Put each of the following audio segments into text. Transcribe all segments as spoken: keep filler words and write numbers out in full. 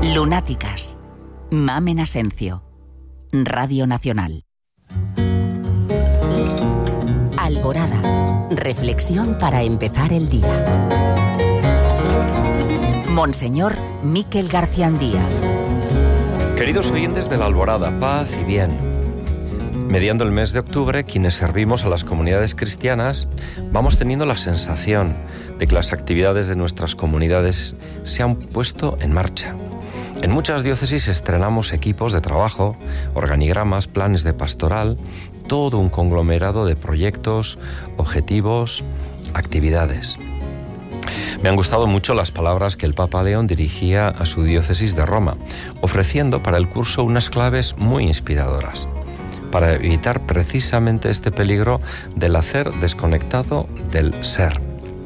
Lunáticas. Mamen Asencio. Radio Nacional. Alborada. Reflexión para empezar el día. Monseñor Miquel Garciandía. Queridos oyentes de la Alborada, paz y bien. Mediando el mes de octubre, quienes servimos a las comunidades cristianas vamos teniendo la sensación de que las actividades de nuestras comunidades se han puesto en marcha. En muchas diócesis estrenamos equipos de trabajo, organigramas, planes de pastoral, todo un conglomerado de proyectos, objetivos, actividades. Me han gustado mucho las palabras que el Papa León dirigía a su diócesis de Roma, ofreciendo para el curso unas claves muy inspiradoras, para evitar precisamente este peligro del hacer desconectado del ser.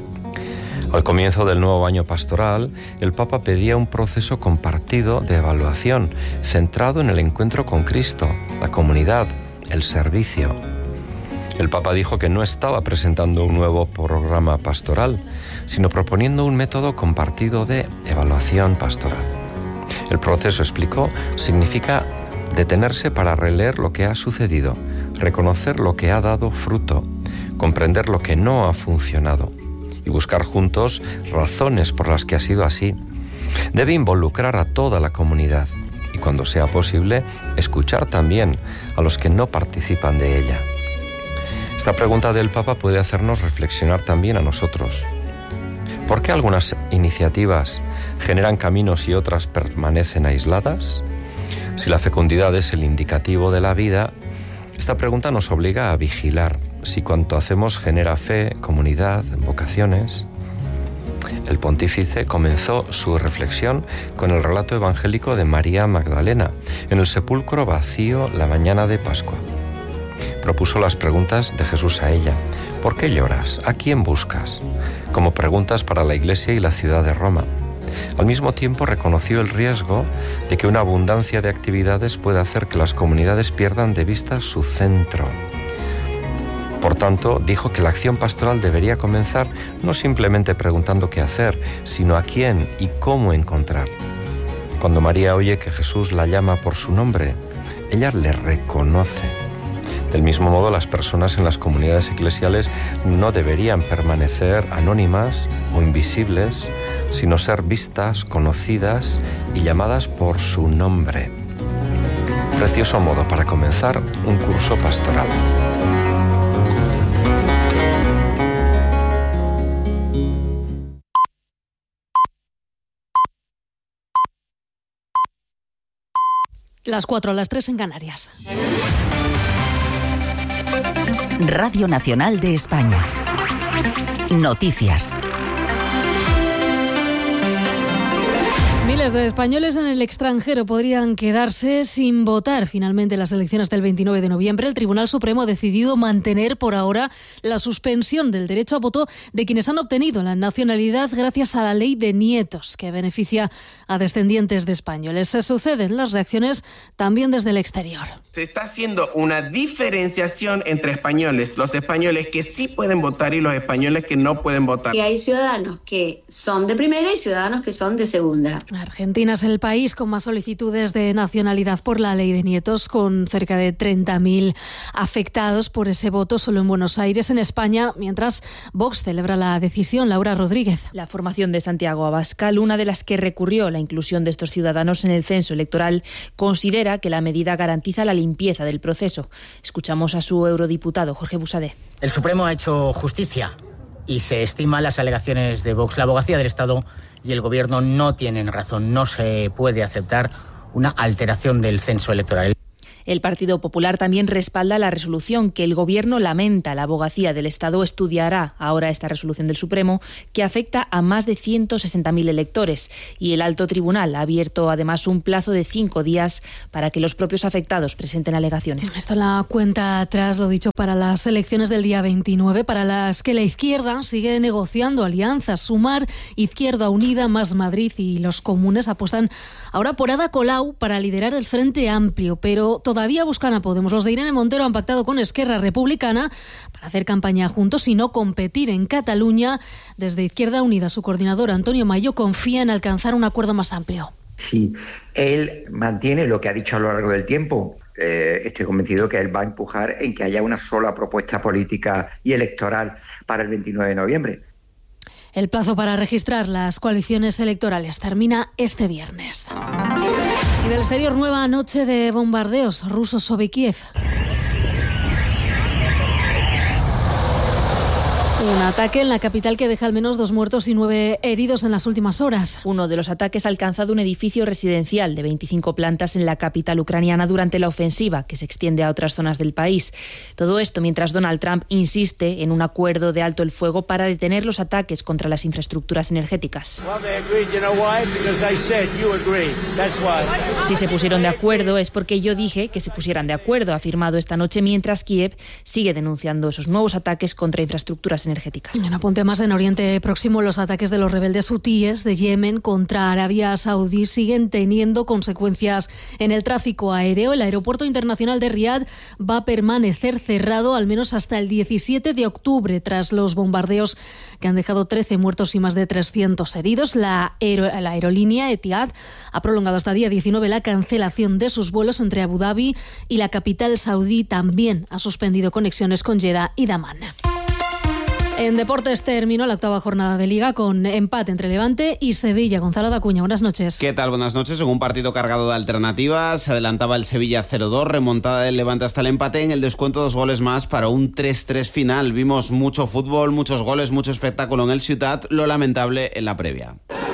Al comienzo del nuevo año pastoral, el Papa pedía un proceso compartido de evaluación, centrado en el encuentro con Cristo, la comunidad, el servicio. El Papa dijo que no estaba presentando un nuevo programa pastoral, sino proponiendo un método compartido de evaluación pastoral. El proceso, explicó, significa detenerse para releer lo que ha sucedido, reconocer lo que ha dado fruto, comprender lo que no ha funcionado y buscar juntos razones por las que ha sido así. Debe involucrar a toda la comunidad y, cuando sea posible, escuchar también a los que no participan de ella. Esta pregunta del Papa puede hacernos reflexionar también a nosotros. ¿Por qué algunas iniciativas generan caminos y otras permanecen aisladas? Si la fecundidad es el indicativo de la vida, esta pregunta nos obliga a vigilar si cuanto hacemos genera fe, comunidad, vocaciones. El pontífice comenzó su reflexión con el relato evangélico de María Magdalena en el sepulcro vacío la mañana de Pascua. Propuso las preguntas de Jesús a ella. ¿Por qué lloras? ¿A quién buscas? Como preguntas para la Iglesia y la ciudad de Roma. Al mismo tiempo reconoció el riesgo de que una abundancia de actividades pueda hacer que las comunidades pierdan de vista su centro. Por tanto, dijo que la acción pastoral debería comenzar no simplemente preguntando qué hacer, sino a quién y cómo encontrar. Cuando María oye que Jesús la llama por su nombre, ella le reconoce. Del mismo modo, las personas en las comunidades eclesiales no deberían permanecer anónimas o invisibles, sino ser vistas, conocidas y llamadas por su nombre. Precioso modo para comenzar un curso pastoral. Las cuatro, las tres en Canarias. Radio Nacional de España. Noticias. Miles de españoles en el extranjero podrían quedarse sin votar finalmente en las elecciones del veintinueve de noviembre. El Tribunal Supremo ha decidido mantener por ahora la suspensión del derecho a voto de quienes han obtenido la nacionalidad gracias a la ley de nietos, que beneficia a descendientes de españoles. Se suceden las reacciones también desde el exterior. Se está haciendo una diferenciación entre españoles, los españoles que sí pueden votar y los españoles que no pueden votar. Que hay ciudadanos que son de primera y ciudadanos que son de segunda. Argentina es el país con más solicitudes de nacionalidad por la ley de nietos, con cerca de treinta mil afectados por ese voto solo en Buenos Aires. En España, mientras Vox celebra la decisión. Laura Rodríguez. La formación de Santiago Abascal, una de las que recurrió la inclusión de estos ciudadanos en el censo electoral, considera que la medida garantiza la limpieza del proceso. Escuchamos a su eurodiputado Jorge Busadé. El Supremo ha hecho justicia y se estiman las alegaciones de Vox. La abogacía del Estado y el Gobierno no tienen razón. No se puede aceptar una alteración del censo electoral. El Partido Popular también respalda la resolución que el Gobierno lamenta. La abogacía del Estado estudiará ahora esta resolución del Supremo, que afecta a más de ciento sesenta mil electores. Y el Alto Tribunal ha abierto además un plazo de cinco días para que los propios afectados presenten alegaciones. Esto en la cuenta atrás, lo dicho, para las elecciones del día veintinueve, para las que la izquierda sigue negociando alianzas. Sumar, Izquierda Unida, Más Madrid y los comunes apuestan ahora por Ada Colau para liderar el Frente Amplio, pero todavía buscan a Podemos. Los de Irene Montero han pactado con Esquerra Republicana para hacer campaña juntos y no competir en Cataluña. Desde Izquierda Unida, su coordinador Antonio Mayo confía en alcanzar un acuerdo más amplio. Si él mantiene lo que ha dicho a lo largo del tiempo, eh, estoy convencido que él va a empujar en que haya una sola propuesta política y electoral para el veintinueve de noviembre. El plazo para registrar las coaliciones electorales termina este viernes. Y del exterior, nueva noche de bombardeos rusos sobre Kiev. Un ataque en la capital que deja al menos dos muertos y nueve heridos en las últimas horas. Uno de los ataques ha alcanzado un edificio residencial de veinticinco plantas en la capital ucraniana durante la ofensiva, que se extiende a otras zonas del país. Todo esto mientras Donald Trump insiste en un acuerdo de alto el fuego para detener los ataques contra las infraestructuras energéticas. Si se pusieron de acuerdo es porque yo dije que se pusieran de acuerdo, ha afirmado esta noche, mientras Kiev sigue denunciando esos nuevos ataques contra infraestructuras energéticas. En apunte más, en Oriente Próximo, los ataques de los rebeldes hutíes de Yemen contra Arabia Saudí siguen teniendo consecuencias en el tráfico aéreo. El aeropuerto internacional de Riad va a permanecer cerrado al menos hasta el diecisiete de octubre tras los bombardeos que han dejado trece muertos y más de trescientos heridos. La, aero, la aerolínea Etihad ha prolongado hasta el día diecinueve la cancelación de sus vuelos entre Abu Dhabi y la capital saudí. También ha suspendido conexiones con Jeddah y Damán. En deportes terminó la octava jornada de Liga con empate entre Levante y Sevilla. Gonzalo Dacuña, buenas noches. ¿Qué tal? Buenas noches. En un partido cargado de alternativas, se adelantaba el Sevilla cero dos, remontada del Levante hasta el empate, en el descuento dos goles más para un tres tres final. Vimos mucho fútbol, muchos goles, mucho espectáculo en el Ciutat, lo lamentable en la previa.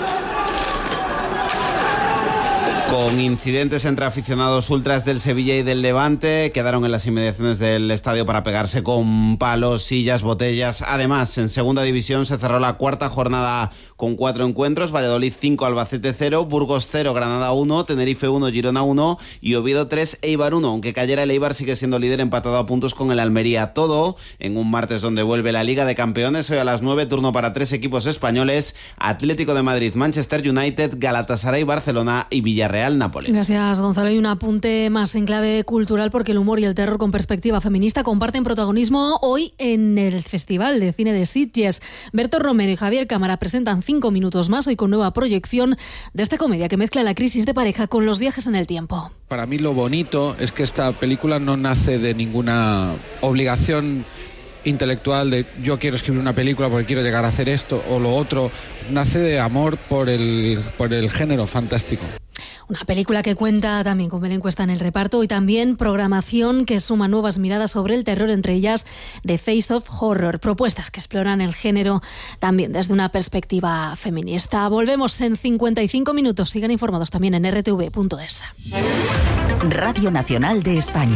Con incidentes entre aficionados ultras del Sevilla y del Levante, quedaron en las inmediaciones del estadio para pegarse con palos, sillas, botellas. Además, en segunda división se cerró la cuarta jornada con cuatro encuentros: Valladolid cinco, Albacete cero, Burgos cero, Granada uno, Tenerife uno, Girona uno y Oviedo tres, Eibar uno. Aunque cayera el Eibar, sigue siendo líder empatado a puntos con el Almería. Todo en un martes donde vuelve la Liga de Campeones. Hoy a las nueve, turno para tres equipos españoles: Atlético de Madrid, Manchester United, Galatasaray, Barcelona y Villarreal, Nápoles. Gracias, Gonzalo. Y un apunte más en clave cultural, porque el humor y el terror con perspectiva feminista comparten protagonismo hoy en el Festival de Cine de Sitges. Berto Romero y Javier Cámara presentan Cinco minutos más, hoy con nueva proyección de esta comedia que mezcla la crisis de pareja con los viajes en el tiempo. Para mí lo bonito es que esta película no nace de ninguna obligación intelectual de yo quiero escribir una película porque quiero llegar a hacer esto o lo otro. Nace de amor por el, por el género fantástico. Una película que cuenta también con Belén Cuesta en el reparto y también programación que suma nuevas miradas sobre el terror, entre ellas The Face of Horror, propuestas que exploran el género también desde una perspectiva feminista. Volvemos en cincuenta y cinco minutos. Sigan informados también en r t v punto es. Radio Nacional de España.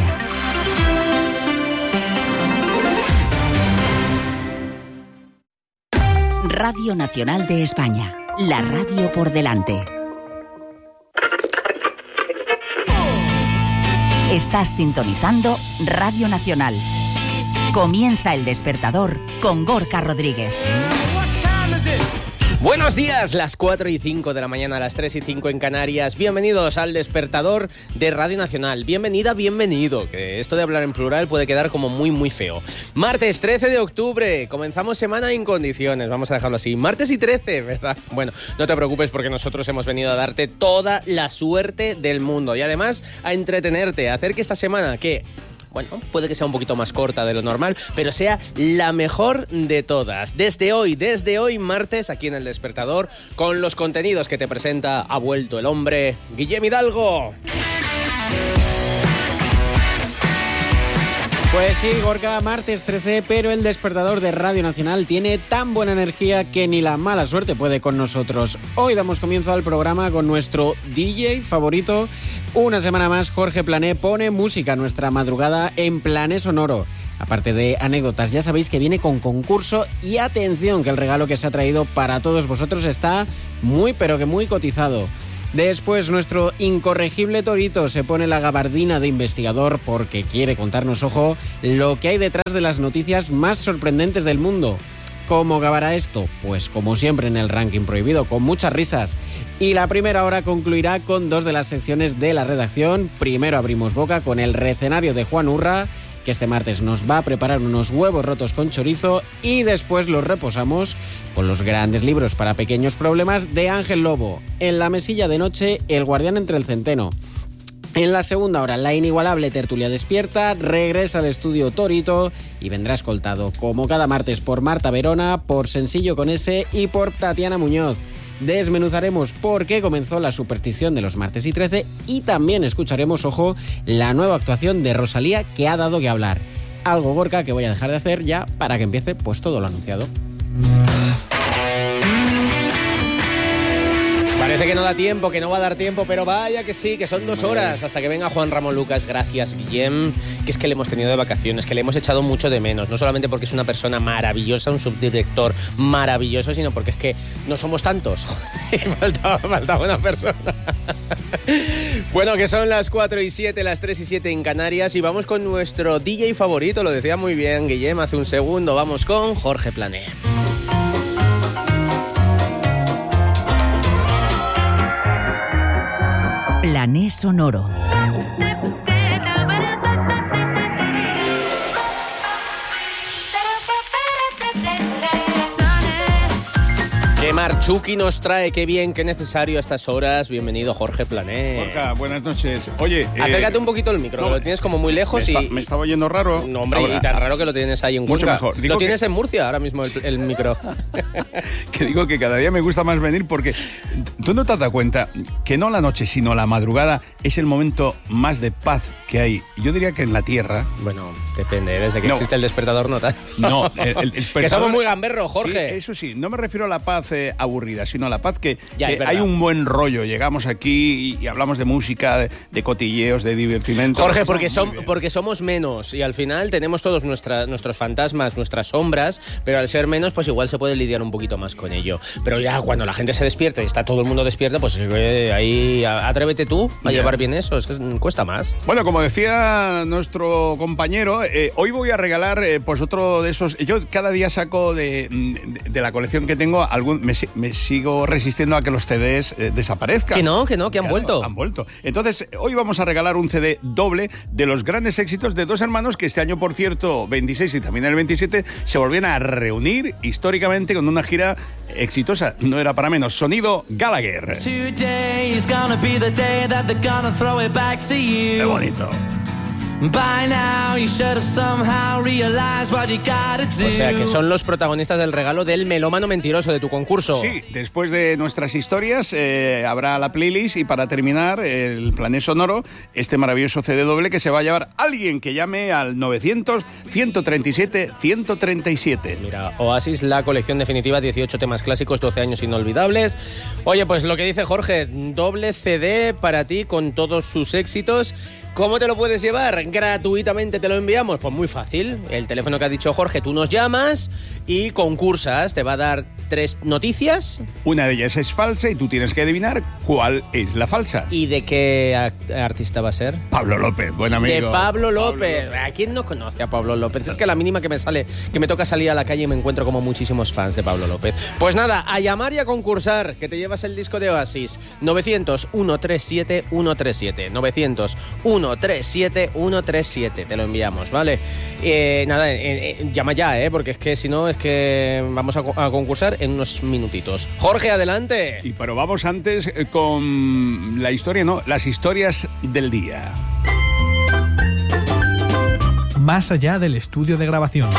Radio Nacional de España. La radio por delante. Estás sintonizando Radio Nacional. Comienza El Despertador con Gorka Rodríguez. Buenos días, las cuatro y cinco de la mañana, las tres y cinco en Canarias. Bienvenidos al Despertador de Radio Nacional. Bienvenida, bienvenido, que esto de hablar en plural puede quedar como muy, muy feo. Martes trece de octubre, comenzamos semana en condiciones, vamos a dejarlo así. Martes y trece, ¿verdad? Bueno, no te preocupes porque nosotros hemos venido a darte toda la suerte del mundo y además a entretenerte, a hacer que esta semana, que... bueno, puede que sea un poquito más corta de lo normal, pero sea la mejor de todas. Desde hoy, desde hoy martes, aquí en El Despertador, con los contenidos que te presenta Ha vuelto el hombre, Guillem Hidalgo. Pues sí, Gorka, martes trece, pero El Despertador de Radio Nacional tiene tan buena energía que ni la mala suerte puede con nosotros. Hoy damos comienzo al programa con nuestro D J favorito. Una semana más, Jorge Plané pone música a nuestra madrugada en Plané Sonoro. Aparte de anécdotas, ya sabéis que viene con concurso y atención, que el regalo que se ha traído para todos vosotros está muy, pero que muy cotizado. Después, nuestro incorregible Torito se pone la gabardina de investigador porque quiere contarnos, ojo, lo que hay detrás de las noticias más sorprendentes del mundo. ¿Cómo acabará esto? Pues como siempre en el ranking prohibido, con muchas risas. Y la primera hora concluirá con dos de las secciones de la redacción. Primero abrimos boca con el recenario de Juan Urra, que este martes nos va a preparar unos huevos rotos con chorizo y después los reposamos con los grandes libros para pequeños problemas de Ángel Lobo. En la mesilla de noche, El guardián entre el centeno. En la segunda hora, la inigualable tertulia despierta, regresa al estudio Torito y vendrá escoltado, como cada martes, por Marta Verona, por Sensillo con S y por Tatiana Muñoz. Desmenuzaremos por qué comenzó la superstición de los martes y trece y también escucharemos, ojo, la nueva actuación de Rosalía que ha dado que hablar. Algo, Gorka, que voy a dejar de hacer ya para que empiece pues todo lo anunciado. Parece que no da tiempo, que no va a dar tiempo, pero vaya que sí, que son dos horas hasta que venga Juan Ramón Lucas. Gracias, Guillem, que es que le hemos tenido de vacaciones, que le hemos echado mucho de menos, no solamente porque es una persona maravillosa, un subdirector maravilloso, sino porque es que no somos tantos. faltaba, faltaba una persona. Bueno, que son las cuatro y siete, las tres y siete en Canarias y vamos con nuestro D J favorito, lo decía muy bien Guillem hace un segundo, vamos con Jorge Plané. Plané Sonoro. Que Marchuki nos trae, qué bien, qué necesario a estas horas. Bienvenido, Jorge Plané. Gorka, buenas noches. Oye, acércate eh, un poquito el micro, no, que lo tienes como muy lejos me y... Está, me estaba oyendo raro. No, hombre, ahora, y tan raro que lo tienes ahí en mucho Cuenca. mejor. Digo lo tienes que, en Murcia ahora mismo el, el micro. Que digo que cada día me gusta más venir porque tú no te has dado cuenta que no la noche, sino la madrugada es el momento más de paz que hay. Yo diría que en la Tierra... Bueno, depende, desde que no. existe el despertador no tal. No, el, el despertador... Que somos muy gamberros, Jorge. Sí, eso sí, no me refiero a la paz eh, aburrida, sino a la paz que, ya, que hay un buen rollo. Llegamos aquí y, y hablamos de música, de, de cotilleos, de divertimento. Jorge, porque, som, porque somos menos y al final tenemos todos nuestra, nuestros fantasmas, nuestras sombras, pero al ser menos, pues igual se puede lidiar un poquito más con ello. Pero ya cuando la gente se despierta y está todo el mundo despierto, pues eh, ahí atrévete tú a yeah. llevar bien eso, es que cuesta más. Bueno, como decía nuestro compañero, eh, hoy voy a regalar eh, pues otro de esos... Yo cada día saco de, de, de la colección que tengo, algún, me, me sigo resistiendo a que los C Ds eh, desaparezcan. Que no, que no, que han claro, vuelto. Han vuelto. Entonces, hoy vamos a regalar un C D doble de los grandes éxitos de dos hermanos que este año, por cierto, veintiséis y también el veintisiete, se volvían a reunir históricamente con una gira exitosa. No era para menos. Sonido Gallagher. Qué bonito. By now you should have somehow realized what you gotta do. O sea, que son los protagonistas del regalo del melómano mentiroso de tu concurso. Sí, después de nuestras historias eh, habrá la playlist y para terminar el Plané Sonoro, este maravilloso C D doble que se va a llevar alguien que llame al novecientos, ciento treinta y siete, ciento treinta y siete. Mira, Oasis, la colección definitiva, dieciocho temas clásicos, doce años inolvidables. Oye, pues lo que dice Jorge, doble C D para ti con todos sus éxitos. ¿Cómo te lo puedes llevar? Gratuitamente te lo enviamos. Pues muy fácil. El teléfono que ha dicho Jorge, tú nos llamas y concursas. Te va a dar tres noticias. Una de ellas es falsa y tú tienes que adivinar cuál es la falsa. ¿Y de qué artista va a ser? Pablo López, buen amigo. De Pablo López. Pablo. ¿A quién no conoce a Pablo López? Es que la mínima que me sale, que me toca salir a la calle y me encuentro como muchísimos fans de Pablo López. Pues nada, a llamar y a concursar, que te llevas el disco de Oasis. novecientos, ciento treinta y siete, ciento treinta y siete. novecientos, ciento treinta y siete, ciento treinta y siete. Te lo enviamos, ¿vale? Eh, nada, eh, eh, llama ya, ¿eh? Porque es que si no, es que vamos a, a concursar en unos minutitos. Jorge, adelante. Y pero vamos antes con la historia, ¿no? Las historias del día. Más allá del estudio de grabación.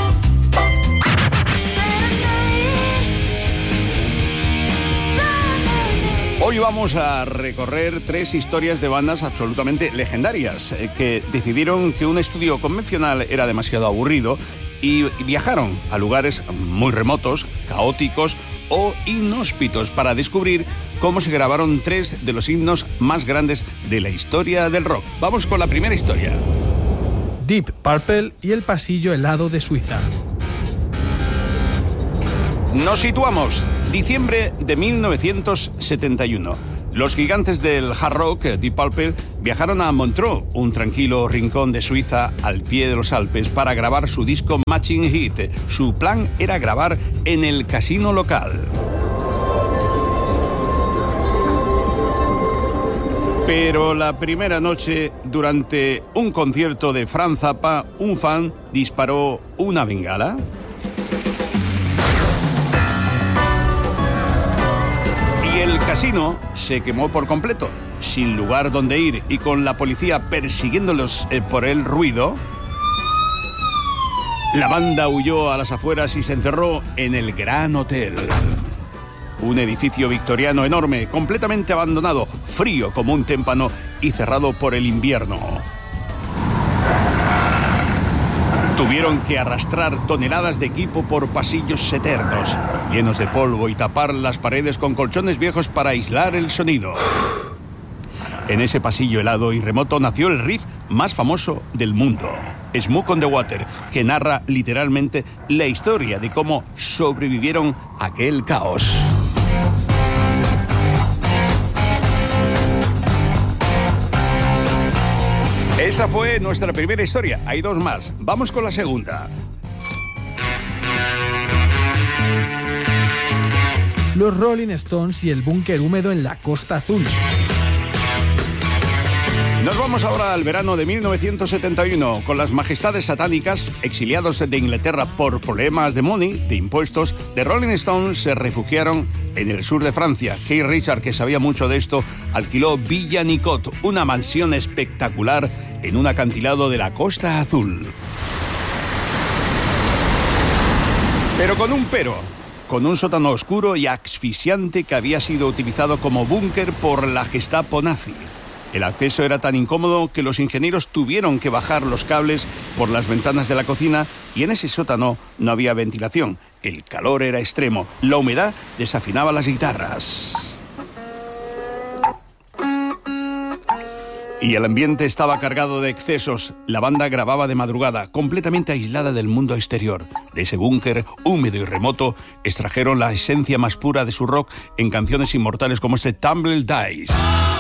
Hoy vamos a recorrer tres historias de bandas absolutamente legendarias eh, que decidieron que un estudio convencional era demasiado aburrido y viajaron a lugares muy remotos, caóticos o inhóspitos para descubrir cómo se grabaron tres de los himnos más grandes de la historia del rock. Vamos con la primera historia. Deep Purple y el pasillo helado de Suiza. Nos situamos, diciembre de mil novecientos setenta y uno. Los gigantes del hard rock, Deep Purple, viajaron a Montreux, un tranquilo rincón de Suiza al pie de los Alpes, para grabar su disco Matching Hit. Su plan era grabar en el casino local. Pero la primera noche, durante un concierto de Frank Zappa, un fan disparó una bengala. Y el casino se quemó por completo, sin lugar donde ir y con la policía persiguiéndolos eh, por el ruido. La banda huyó a las afueras y se encerró en el Gran Hotel. Un edificio victoriano enorme, completamente abandonado, frío como un témpano y cerrado por el invierno. Tuvieron que arrastrar toneladas de equipo por pasillos eternos, llenos de polvo, y tapar las paredes con colchones viejos para aislar el sonido. En ese pasillo helado y remoto nació el riff más famoso del mundo, Smoke on the Water, que narra literalmente la historia de cómo sobrevivieron a aquel caos. Esa fue nuestra primera historia. Hay dos más. Vamos con la segunda. Los Rolling Stones y el búnker húmedo en la Costa Azul. Nos vamos ahora al verano de mil novecientos setenta y uno, con las majestades satánicas, exiliados de Inglaterra por problemas de money, de impuestos. The Rolling Stones se refugiaron en el sur de Francia. Keith Richards, que sabía mucho de esto, alquiló Villa Nicot, una mansión espectacular en un acantilado de la Costa Azul. Pero con un pero, con un sótano oscuro y asfixiante que había sido utilizado como búnker por la Gestapo nazi. El acceso era tan incómodo que los ingenieros tuvieron que bajar los cables por las ventanas de la cocina, y en ese sótano no había ventilación. El calor era extremo, la humedad desafinaba las guitarras. Y el ambiente estaba cargado de excesos. La banda grababa de madrugada, completamente aislada del mundo exterior. De ese búnker húmedo y remoto extrajeron la esencia más pura de su rock en canciones inmortales como este Tumble Dice.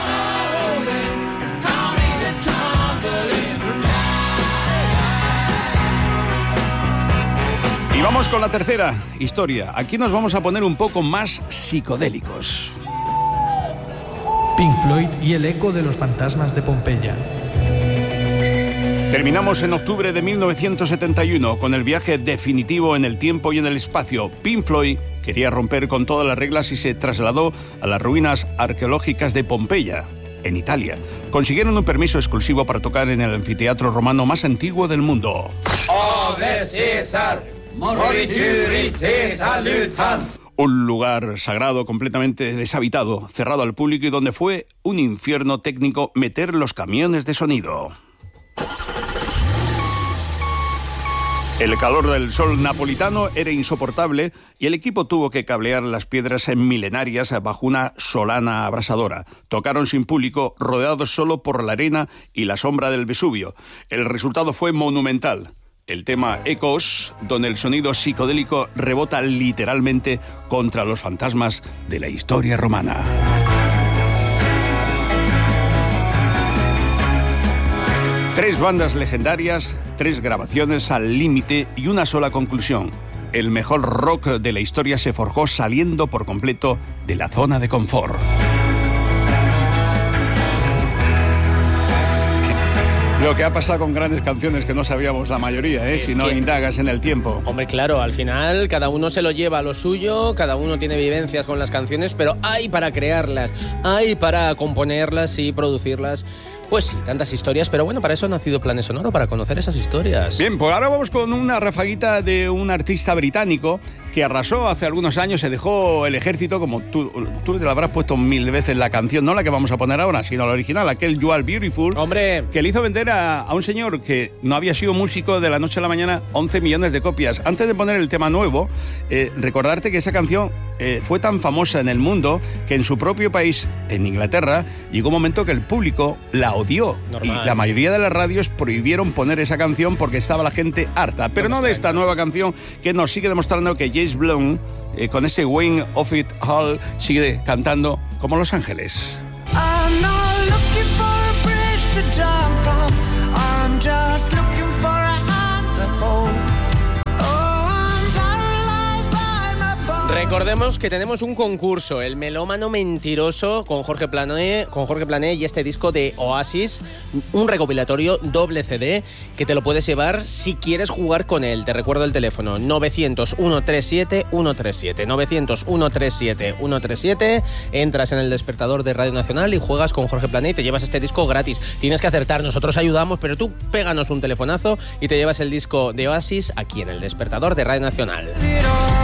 Y vamos con la tercera historia. Aquí nos vamos a poner un poco más psicodélicos. Pink Floyd y el eco de los fantasmas de Pompeya. Terminamos en octubre de mil novecientos setenta y uno con el viaje definitivo en el tiempo y en el espacio. Pink Floyd quería romper con todas las reglas y se trasladó a las ruinas arqueológicas de Pompeya, en Italia. Consiguieron un permiso exclusivo para tocar en el anfiteatro romano más antiguo del mundo. Ave César, morituri te salutan. Un lugar sagrado completamente deshabitado, cerrado al público y donde fue un infierno técnico meter los camiones de sonido. El calor del sol napolitano era insoportable y el equipo tuvo que cablear las piedras milenarias bajo una solana abrasadora. Tocaron sin público, rodeados solo por la arena y la sombra del Vesubio. El resultado fue monumental. El tema Ecos, donde el sonido psicodélico rebota literalmente contra los fantasmas de la historia romana. Tres bandas legendarias, tres grabaciones al límite y una sola conclusión. El mejor rock de la historia se forjó saliendo por completo de la zona de confort. Lo que ha pasado con grandes canciones que no sabíamos la mayoría, ¿eh? Si no que, indagas en el tiempo. Hombre, claro, al final cada uno se lo lleva a lo suyo, cada uno tiene vivencias con las canciones, pero hay para crearlas, hay para componerlas y producirlas. Pues sí, tantas historias, pero bueno, para eso ha nacido Planet Sonoro, para conocer esas historias. Bien, pues ahora vamos con una rafaguita de un artista británico que arrasó hace algunos años, se dejó el ejército, como tú, tú te lo habrás puesto mil veces la canción, no la que vamos a poner ahora, sino la original, aquel You Are Beautiful. ¡Hombre! Que le hizo vender a, a un señor que no había sido músico de la noche a la mañana once millones de copias. Antes de poner el tema nuevo, eh, recordarte que esa canción eh, fue tan famosa en el mundo que en su propio país, en Inglaterra, llegó un momento que el público la odió. Normal. Y la mayoría de las radios prohibieron poner esa canción porque estaba la gente harta. Pero no, no de esta nueva canción que nos sigue demostrando que James Blunt, eh, con ese Wing of It All, sigue cantando como Los Ángeles. I'm not looking for a bridge to jump from. I'm just looking for a hand to hold. Oh, I'm paralyzed by my body. Recordemos que tenemos un concurso, el Melómano Mentiroso, con Jorge Plané, con Jorge Plané y este disco de Oasis, un recopilatorio doble C D que te lo puedes llevar si quieres jugar con él. Te recuerdo el teléfono novecientos, ciento treinta y siete, ciento treinta y siete, novecientos, ciento treinta y siete, ciento treinta y siete, entras en el despertador de Radio Nacional y juegas con Jorge Plané y te llevas este disco gratis. Tienes que acertar, nosotros ayudamos, pero tú péganos un telefonazo y te llevas el disco de Oasis aquí en el despertador de Radio Nacional.